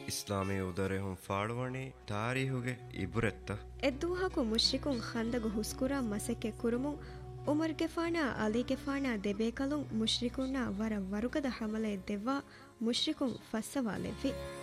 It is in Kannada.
ಇಸ್ಲಾಮಿ ಉದರೆಹುಂ ಫಾಳುವಣಿ ತಾರೀಹುಗೆ ಇಬುರೆತ್ತ ಎದ್ದುವಹಕು ಮುಶ್ರಿಕುಂ ಖಂದಗು ಹುಸ್ಕುರ ಮಸೆಕ್ಕೆ ಕುರುಮುಂ ಉಮರ್ ಗೆಫಾನಾ ಅಲಿ ಗೆಫಾನಾ ದೆಬೇಕಲುಂ ಮುಶ್ರಿಕುನ್ನ ವರ ವರುಕದ ಹಮಲೆ ದೆವ್ವಾ ಮುಶ್ರಿಕುಂ ಫಸ್ಸವಾಲೆವ್ವಿ